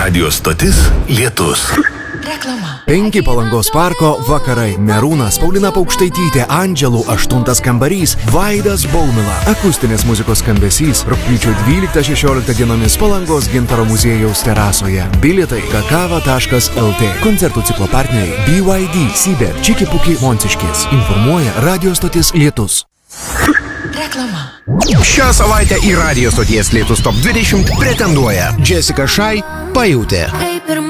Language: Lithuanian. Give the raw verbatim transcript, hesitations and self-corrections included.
Radio stotis Lietus. Reklama. Penki Palangos parko vakarai. Merūnas, Paulina Paukštaitytė, Andželų, aštuntas kambarys, Vaidas Baumila. Akustinės muzikos skambesys rugpjūčio dvyliktą šešioliktą dienomis Palangos Gintaro muziejaus terasoje. Bilietai kakava taškas el te. Koncertų ciklo partneriai B Y D, Siber, Čiki Puki, Monciškės. Informuoja radio stotis Lietus. Reklama. Šią savaitę į radio stoties Lietus top dvidešimt pretenduoja Jessica Shai, Pajūtė.